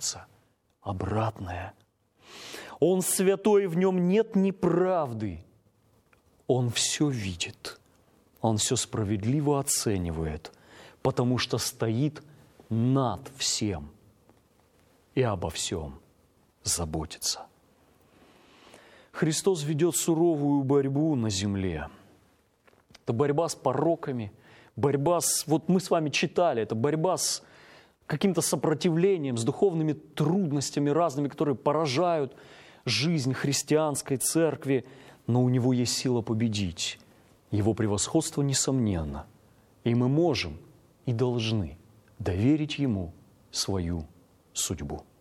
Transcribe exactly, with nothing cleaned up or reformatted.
кажется обратное. Он святой, в нем нет неправды. Он все видит, он все справедливо оценивает, потому что стоит над всем и обо всем заботится. Христос ведет суровую борьбу на земле. Это борьба с пороками, борьба с... Вот мы с вами читали, это борьба с каким-то сопротивлением, с духовными трудностями разными, которые поражают жизнь христианской церкви, но у Него есть сила победить. Его превосходство несомненно. И мы можем и должны доверить Ему свою судьбу.